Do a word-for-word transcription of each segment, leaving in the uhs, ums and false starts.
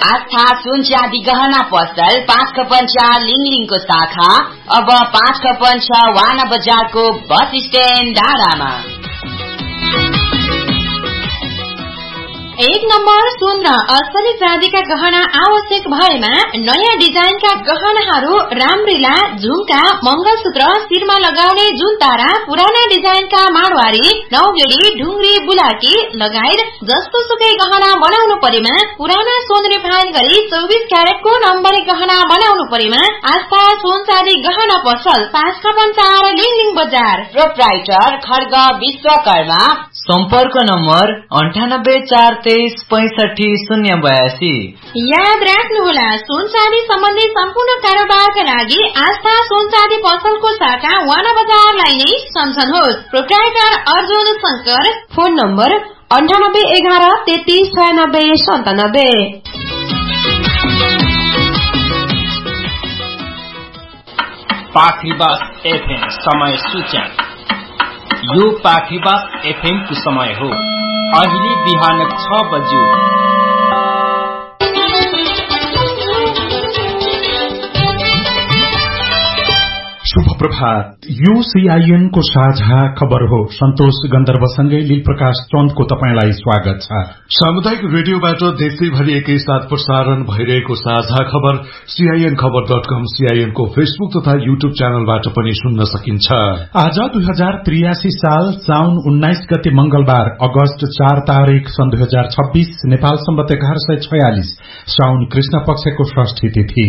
आस्था सुन चाँदी गहना पसल पाँच खपन छ लिङलिङको शाखा अब पाँच खपन छ वाना बजारको बस स्ट्यान्ड डाँडामा। एक नम्बर सुन र असली चाँदीका गहना आवश्यक भएमा नयाँ डिजाइनका गहनाहरू रामरीला झुम्का मंगलसूत्र शिरमा लगाउने जुनतारा पुराना डिजाइनका माडवारी नौगेडी ढुङ्ग्री बुलाकी लगायत जस्तो सुकै गहना बनाउनु परेमा पुराना सोनले फाइन गरी चौबिस क्यारेटको नम्बरी गहना बनाउनु परेमा आस्था सोन चाँदी गहना पसल पाँच खपन चार लिङलिङ बजार। प्रोप्राइटर खड्ग विश्वकर्मा। सम्पर्क नम्बर अन्ठानब्बे चार तेइस पैंसठी शून्य बयासी। याद राख्नुहोला सुन चाँदी सम्बन्धी सम्पूर्ण कारोबारका लागि आस्था सुन चाँदी पसलको शाखा वाना बजारलाई नै सम्झनुहोस्। Proprietor Arjun Shankar. Phone number अन्ठानब्बे एघार तेत्तीस छयानब्बे सन्तानब्बे। पाखरीबास एफएम समय सूचना। यो पाखरीबास एफएम को समय हो अहिले बिहान छ बज्यो। शुभ प्रभात। यो सीआईएन को साझा खबर हो। सन्तोष गन्धर्वसँगै लील प्रकाश चन्दको तपाईंलाई स्वागत छ। सामुदायिक रेडियोबाट देशैभरि एकैसाथ प्रसारण भइरहेको साझा खबर सीआईएन खबर डट कम सीआईएन को फेसबुक तथा यूट्यूब च्यानलबाट पनि सुन्न सकिन्छ। आज दुई हजार त्रियासी साल साउन उन्नाइस गते मंगलबार अगस्त चार तारिक सन् दुई हजार छब्बीस नेपाल सम्बत एघार सय छयालिस साउन कृष्ण पक्षको षष्ठी तिथि।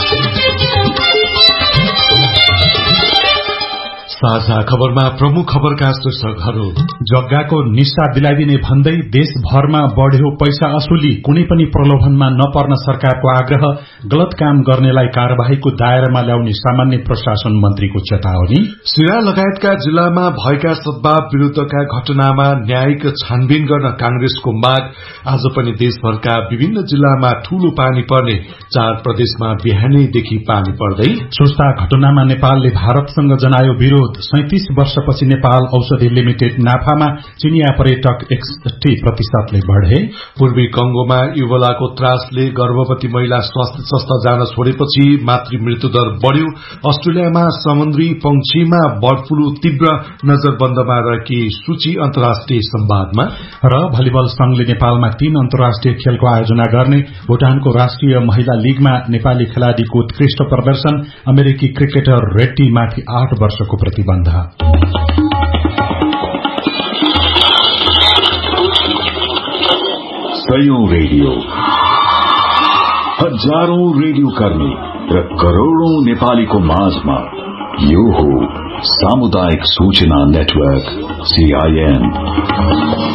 साझा खबरमा प्रमुख खबरका शीर्षकहरू। जग्गाको निस्सा दिलाइदिने भन्दै देशभरमा बढ़्यो पैसा असुली, कुनै पनि प्रलोभनमा नपर्न सरकारको आग्रह, गलत काम गर्नेलाई कार्यवाहीको दायरामा ल्याउने सामान्य प्रशासन मन्त्रीको चेतावनी। सिरा लगायतका जिल्लामा भएका सद्भाव विरूद्धका घटनामा न्यायिक छानबिन गर्न कांग्रेसको माग। आज पनि देशभरका विभिन्न जिल्लामा ठूलो पानी पर्ने, चार प्रदेशमा बिहानैदेखि पानी पर्दै। सुस्ता घटनामा नेपालले भारतसँग जनायो विरोध। सैंतीस वर्षपछि नेपाल औषधि लिमिटेड नाफामा चिनिया पर्यटक एकसठी प्रतिशतले बढ़े। पूर्वी कंगोमा इबोलाको त्रासले गर्भवती महिला स्वास्थ्य संस्था जान छोडेपछि मातृ मृत्युदर बढ़्यो। अस्ट्रेलियामा समुद्री पंक्षीमा बर्ड फ्लू तीव्र, नजरबन्दमा रहेकी सूची अन्तर्राष्ट्रिय संवादमा। र भलिबल संघले नेपालमा तीन अन्तर्राष्ट्रिय खेलको आयोजना गर्ने। भूटानको राष्ट्रिय महिला लीगमा नेपाली खेलाड़ीको उत्कृष्ट प्रदर्शन। अमेरिकी क्रिकेटर रेड्डीमाथि आठ वर्षको प्रतिबन्ध। सयौं रेडियो, हजारौं रेडियो कर्मी र करोड़ौं नेपालीको माझमा यो हो सामुदायिक सूचना नेटवर्क सीआईएन।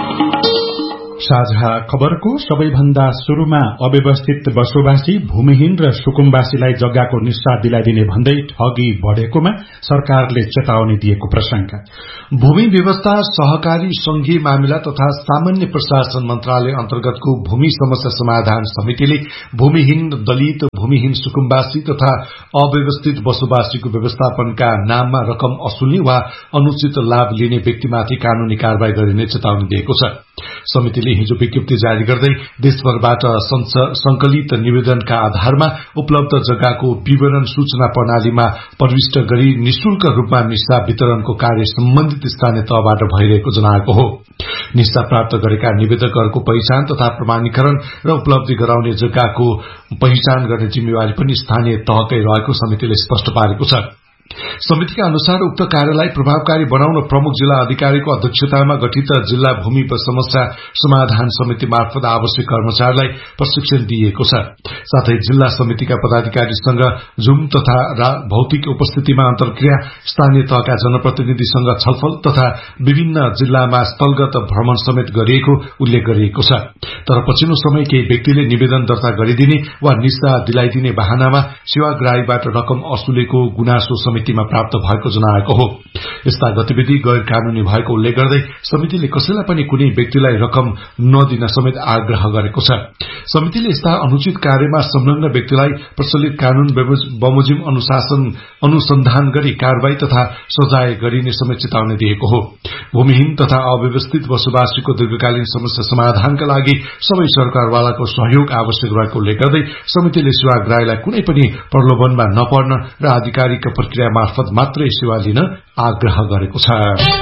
साझा खबरको सबैभन्दा शुरूमा अव्यवस्थित बसोबासी, भूमिहीन र सुकुम्बासीलाई जग्गाको निस्सा दिलाइदिने भन्दै ठगी बढ़ेकोमा सरकारले चेतावनी दिएको प्रसंग। भूमि व्यवस्था, सहकारी संघीय मामिला तथा सामान्य प्रशासन मन्त्रालय अन्तर्गतको भूमि समस्या समाधान समितिले भूमिहीन, दलित, भूमिहीन सुकुम्बासी तथा अव्यवस्थित बसोबासीको व्यवस्थापनका नाममा रकम असुल्ने वा अनुचित लाभ लिने व्यक्तिमाथि कानूनी कार्यवाही गरिने चेतावनी दिएको छ। समितिले हिजो विज्ञप्ति जारी गर्दै देशभरबाट संकलित निवेदनका आधारमा उपलब्ध जग्गाको विवरण सूचना प्रणालीमा प्रविष्ट गरी निशुल्क रूपमा निस्सा वितरणको कार्य सम्बन्धित स्थानीय तहबाट भइरहेको जनाएको हो। निस्सा प्राप्त गरेका निवेदकहरूको पहिचान तथा प्रमाणीकरण र उपलब्धि गराउने जग्गाको पहिचान गर्ने जिम्मेवारी पनि स्थानीय तहकै रहेको समितिले स्पष्ट पारेको छ। समितिका अनुसार उक्त कार्यलाई प्रभावकारी बनाउन प्रमुख जिल्ला अधिकारीको अध्यक्षतामा गठित जिल्ला भूमि समस्या समाधान समिति मार्फत आवश्यक कर्मचारीलाई प्रशिक्षण दिइएको छ। साथै जिल्ला समितिका पदाधिकारीसँग जुम तथा भौतिक उपस्थितिमा अन्तर्क्रिया, स्थानीय तहका जनप्रतिनिधिसँग छलफल तथा विभिन्न जिल्लामा स्थलगत भ्रमण समेत गरिएको उल्लेख गरिएको छ। तर पछिल्लो समय केही व्यक्तिले निवेदन दर्ता गरिदिने वा निस्सा दिलाइदिने बहानामा सेवाग्राहीबाट रकम असुलेको गुनासो समितिमा प्राप्त भएको जनाएको हो। यस्ता गतिविधि गैर कानूनी भएको उल्लेख गर्दै समितिले कसैलाई पनि कुनै व्यक्तिलाई रकम नदिन समेत आग्रह गरेको छ। समितिले यस्ता अनुचित कार्यमा संलग्न व्यक्तिलाई प्रचलित कानून बमोजिम अनुशासन अनुसन्धान गरी कारवाही तथा सजाय गरिने समेत चेतावनी दिएको हो। भूमिहीन तथा अव्यवस्थित बसोबासीको दीर्घकालीन समस्या समाधानका लागि सबै सरकारवालाको सहयोग आवश्यक रहेको उल्लेख गर्दै समितिले सेवाग्राहीलाई कुनै पनि प्रलोभनमा नपर्न र आधिकारिक प्रक्रिया मार्फत मात्रै सेवा लिन आग्रह गरेको छ।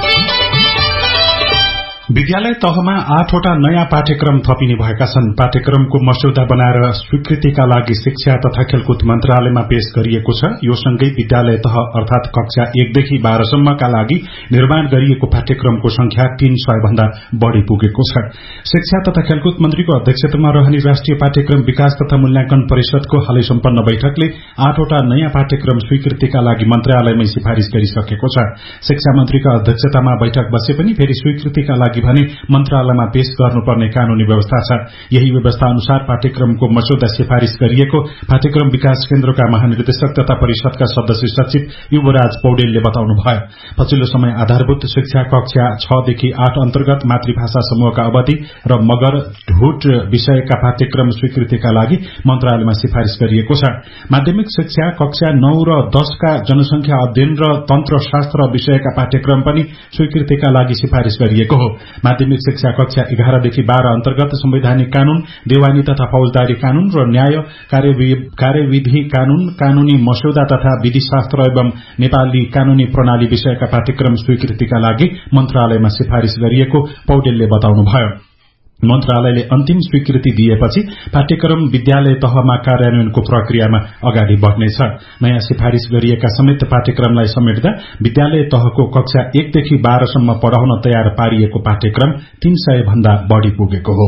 विद्यालय तहमा आठवटा नयाँ पाठ्यक्रम थपिने भएका छन्। पाठ्यक्रमको मस्यौदा बनाएर स्वीकृतिका लागि शिक्षा तथा खेलकुद मन्त्रालयमा पेश गरिएको छ। यो सँगै विद्यालय तह अर्थात कक्षा एकदेखि बाह्रसम्मका लागि निर्माण गरिएको पाठ्यक्रमको संख्या तीन सय भन्दा बढ़ी पुगेको छ। शिक्षा तथा खेलकुद मन्त्रीको अध्यक्षतामा रहने राष्ट्रिय पाठ्यक्रम विकास तथा मूल्याङ्कन परिषदको हालै सम्पन्न बैठकले आठवटा नयाँ पाठ्यक्रम स्वीकृतिका लागि मन्त्रालयमै सिफारिश गरिसकेको छ। शिक्षा मन्त्रीका अध्यक्षतामा बैठक बसे पनि फेरि स्वीकृतिका लागि भने मन्त्रालयमा पेश गर्नुपर्ने कानूनी व्यवस्था छ। यही व्यवस्था अनुसार पाठ्यक्रमको मस्यौदा सिफारिश गरिएको पाठ्यक्रम विकास केन्द्रका महानिर्देशक तथा परिषदका सदस्य सचिव युवराज पौडेलले बताउनुभयो। पछिल्लो समय आधारभूत शिक्षा कक्षा छ देखि आठ अन्तर्गत मातृभाषा समूहका अवधि र मगर ढुट विषयका पाठ्यक्रम स्वीकृतिका लागि मन्त्रालयमा सिफारिश गरिएको छ। माध्यमिक शिक्षा कक्षा नौ र दशका जनसंख्या अध्ययन र तन्त्रशास्त्र विषयका पाठ्यक्रम पनि स्वीकृतिका लागि सिफारिश गरिएको हो। माध्यमिक शिक्षा कक्षा एघारदेखि बाह्र अन्तर्गत संवैधानिक कानून, देवानी तथा फौजदारी कानून र न्याय कार्यविधि कानून, कानूनी मस्यौदा तथा विधिशास्त्र एवं नेपाली कानूनी प्रणाली विषयका पाठ्यक्रम स्वीकृतिका लागि मन्त्रालयमा सिफारिश गरिएको पौडेलले बताउनुभयो। मन्त्रालयले अन्तिम स्वीकृति दिएपछि पाठ्यक्रम विद्यालय तहमा कार्यान्वयनको प्रक्रियामा अगाडि बढ़नेछ। नयाँ सिफारिश गरिएका समेत पाठ्यक्रमलाई समेट्दा विद्यालय तहको कक्षा एकदेखि बाह्रसम्म पढ़ाउन तयार पारिएको पाठ्यक्रम तीन सय भन्दा बढ़ी पुगेको हो।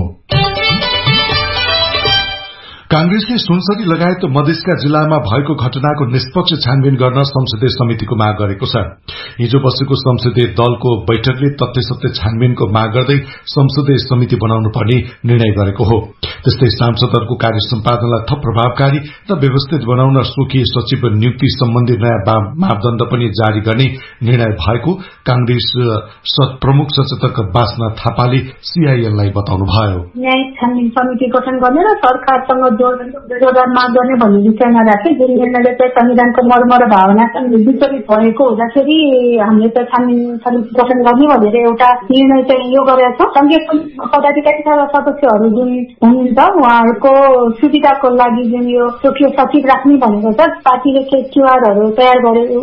कांग्रेसले सुनसरी लगायत मधेसका जिल्लामा भएको घटनाको निष्पक्ष छानबिन गर्न संसदीय समितिको माग गरेको छ। हिजो बसेको संसदीय दलको बैठकले तथ्य सत्य छानबिनको माग गर्दै संसदीय समिति बनाउनु पर्ने निर्णय गरेको हो। त्यस्तै सांसदहरूको कार्य सम्पादनलाई थप प्रभावकारी र व्यवस्थित बनाउन स्वकीय सचिव नियुक्ति सम्बन्धी नयाँ मापदण्ड पनि जारी गर्ने निर्णय भएको कांग्रेस प्रमुख सचेतक बासना थापाले सीआईएनलाई बताउनुभयो। न्यायिक छानबिन समिति गठन गर्ने र सरकारसँग जोडदार माग गर्ने भन्ने विषयमा राखे जुन निर्णयले चाहिँ संविधानको मर्म र भावनासँग विचलित भएको हुँदाखेरि हामीले चाहिँ छानबिन समिति गठन गर्ने भनेर एउटा निर्णय चाहिँ यो गरेका छौँ। संघीय पदाधिकारी तथा सदस्यहरू जुन हुनुहुन्छ उहाँहरूको सुविधाको लागि जुन यो स्वकीय सचिव राख्ने भनेको छ, पार्टीले क्यूआरहरू तयार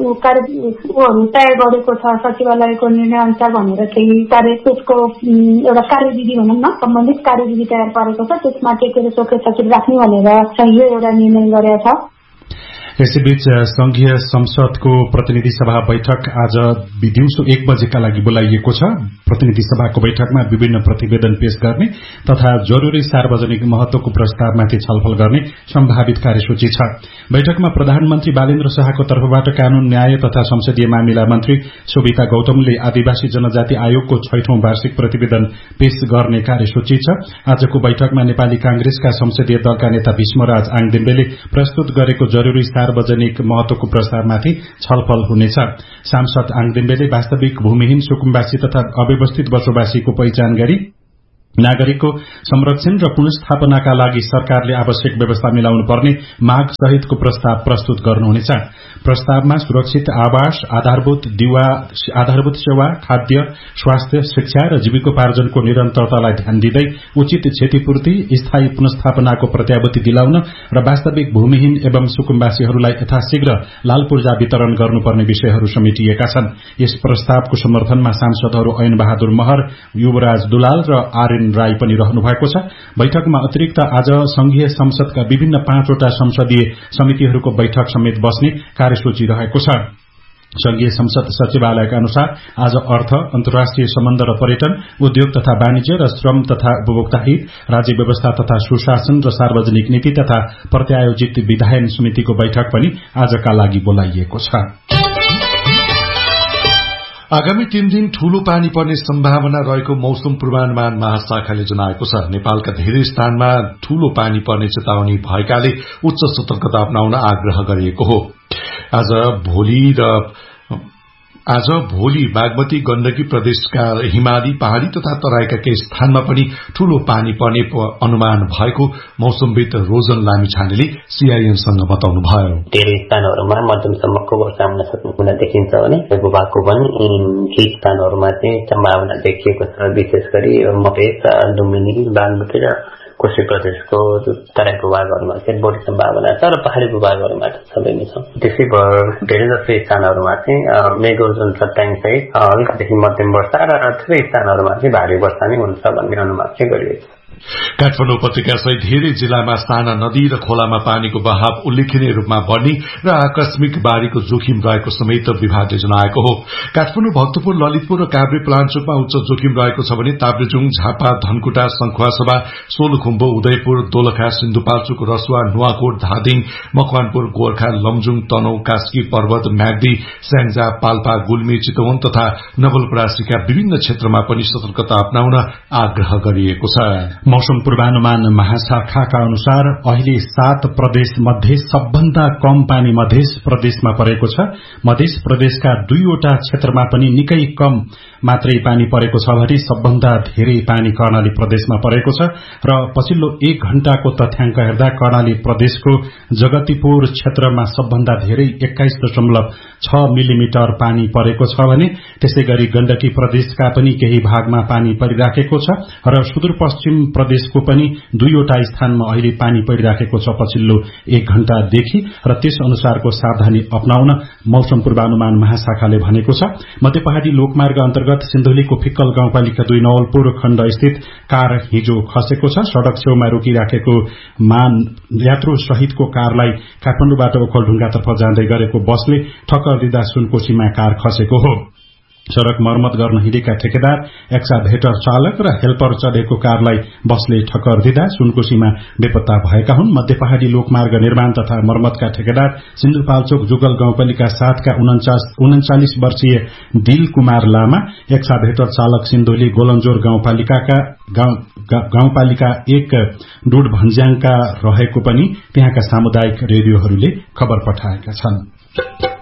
गरेको तयार गरेको छ सचिवालयको निर्णय अनुसार भनेर चाहिँ कार्य त्यसको एउटा कार्यविधि भनौँ न सम्बन्धित कार्यविधि तयार पारेको छ। त्यसमा टेकेर स्वकीय सचिव राख्ने भनेर चाहिँ यो एउटा निर्णय गरेका छ। यसैबीच संघीय संसदको प्रतिनिधि सभा बैठक आज दिउँसो एक बजेका लागि बोलाइएको छ। प्रतिनिधि सभाको बैठकमा विभिन्न प्रतिवेदन पेश गर्ने तथा जरूरी सार्वजनिक महत्वको प्रस्तावमाथि छलफल गर्ने सम्भावित कार्यसूची छ। बैठकमा प्रधानमन्त्री बालेन्द्र शाहको तर्फबाट कानून, न्याय तथा संसदीय मामिला मन्त्री शोभिता गौतमले आदिवासी जनजाति आयोगको छैठौं वार्षिक प्रतिवेदन पेश गर्ने कार्यसूची छ। आजको बैठकमा नेपाली कांग्रेसका संसदीय दलका नेता भीष्मराज आङदेम्बेले प्रस्तुत गरेको जरूरी सार्वजनिक महत्वको प्रस्तावमाथि छलफल हुनेछ। सांसद आङदेम्बेले वास्तविक भूमिहीन सुकुम्बासी तथा अव्यवस्थित बसोबासीको पहिचान गरी नागरिकको संरक्षण र पुनर्स्थापनाका लागि सरकारले आवश्यक व्यवस्था मिलाउनु पर्ने माग सहितको प्रस्ताव प्रस्तुत गर्नुहुनेछ। प्रस्तावमा सुरक्षित आवास, आधारभूत दिवा आधारभूत सेवा, खाद्य, स्वास्थ्य, शिक्षा र जीविकोपार्जनको निरन्तरतालाई ध्यान दिँदै उचित क्षतिपूर्ति, स्थायी पुनर्स्थापनाको प्रत्याभूति दिलाउन र वास्तविक भूमिहीन एवं सुकुम्बासीहरूलाई यथाशीघ्र लाल पूर्जा वितरण गर्नुपर्ने विषयहरू समेटिएका छन्। यस प्रस्तावको समर्थनमा सांसदहरू ऐन बहादुर महर, युवराज दुलाल र आर्यन राई पनि रहनु भएको छ। बैठकमा अतिरिक्त आज संघीय संसदका विभिन्न पाँचवटा संसदीय समितिहरूको बैठक समेत बस्ने कार्यसूची रहेको छ। संघीय संसद सचिवालयका अनुसार आज अर्थ, अन्तर्राष्ट्रिय सम्बन्ध र पर्यटन, उद्योग तथा वाणिज्य र श्रम तथा उपभोक्ता हित, राज्य व्यवस्था तथा सुशासन र सार्वजनिक नीति तथा प्रत्यायोजित विधायन समितिको बैठक पनि आजका लागि बोलाइएको छ। आगामी तीन दिन ठूलो पानी पर्ने सम्भावना रहेको मौसम पूर्वानुमान महाशाखाले जनाएको छ। नेपालका धेरै स्थानमा ठूलो पानी पर्ने चेतावनी भएकाले उच्च सतर्कता अपनाउन आग्रह गरिएको हो। आज भोलि र आज भोलि बागमती गण्डकी प्रदेशका हिमाली पहाड़ी तथा तराईका केही स्थानमा पनि ठूलो पानी पर्ने अनुमान भएको मौसमविद रोजन लामिछानेले सीआईएनसँग बताउनुभयो। धेरै स्थानहरूमा मध्यमसम्मको वर्षा हुन सक्ने हुन देखिन्छ भने भूभागको पनि केही स्थानहरूमा चाहिँ सम्भावना देखिएको छ। विशेष गरी मधेस, लुम्बिनी, बागमती र कोशी प्रदेशको तराई भूभागहरूमा चाहिँ बढी सम्भावना छ र पहाड़ी भूभागहरूमा सबै नै छ। त्यसै भएर धेरै जसो स्थानहरूमा चाहिँ मेघोर्जन चट्याङसहित हल्कादेखि मध्यम वर्षा र थुप्रै स्थानहरूमा चाहिँ भारी वर्षा नै हुन्छ भन्ने अनुमान चाहिँ गरिएको छ। काठमाडौँ उपत्यका सहित धेरै जिल्लामा साना नदी र खोलामा पानीको बहाव उल्लेखनीय रूपमा बढ़ने र आकस्मिक बाढ़ीको जोखिम रहेको समेत विभागले जनाएको हो। काठमाडौँ, भक्तपुर, ललितपुर र काभ्रे प्लान्चोकमा उच्च जोखिम रहेको छ भने ताप्लेजुङ, झापा, धनकुटा, सङ्खुवासभा, सोलुखुम्बु, उदयपुर, दोलखा, सिन्धुपाल्चोक, रसुवा, नुवाकोट, धादिङ, मकवानपुर, गोर्खा, लमजुङ, तनहुँ, कास्की, पर्वत, म्याग्दी, स्याङ्जा, पाल्पा, गुल्मी, चितवन तथा नवलपरासीका विभिन्न क्षेत्रमा पनि सतर्कता अपनाउन आग्रह गरिएको छ। मौसम पूर्वानुमान महाशाखाका अनुसार अहिले सात प्रदेश मध्ये सबभन्दा कम पानी मध्य प्रदेशमा परेको छ। मध्य प्रदेशका दुईवटा क्षेत्रमा पनि निकै कम मात्रै पानी परेको छ भने सबभन्दा धेरै पानी कर्णाली प्रदेशमा परेको छ र पछिल्लो एक घण्टाको तथ्याङ्क हेर्दा कर्णाली प्रदेशको जगतीपुर क्षेत्रमा सबभन्दा धेरै एक्काइस दशमलव छ मिलिमिटर पानी परेको छ भने त्यसै गरी गण्डकी प्रदेशका पनि केही भागमा पानी परिराखेको छ र सुदूरपश्चिम प्रदेशको पनि दुईवटा स्थानमा अहिले पानी परिराखेको छ पछिल्लो एक घण्टादेखि र त्यस अनुसारको सावधानी अपनाउन मौसम पूर्वानुमान महाशाखाले भनेको छ। मध्य पहाड़ी लोकमार्ग अन्तर्गत सिन्धुलीको फिक्कल गाउँपालिका दुई नवलपुर खण्ड स्थित कार हिजो खसेको छ। सड़क छेउमा रोकिराखेको मान यात्रु सहितको कारलाई काठमाडौँबाट ओखलढुङ्गातर्फ जाँदै गरेको बसले ठक्कर दिँदा सुनकोशीमा कार खसेको हो। सड़क मर्मत गर्न हिँडेका ठेकेदार, एक्साभेटर चालक र हेल्पर चढेको कारलाई बसले ठक्कर दिँदा सुनकोशीमा बेपत्ता भएका हुन्। मध्य पहाड़ी लोकमार्ग निर्माण तथा मर्मतका ठेकेदार सिन्धुपाल्चोक जुगल गाउँपालिका सातका उन्चालिस वर्षीय दिल कुमार लामा, एक्साभेटर चालक सिन्धुली गोलन्जोर गाउँपालिकाका गाउँपालिका एक डुड भन्ज्याङका रहेको पनि त्यहाँका सामुदायिक रेडियोहरूले खबर पठाएका छन्।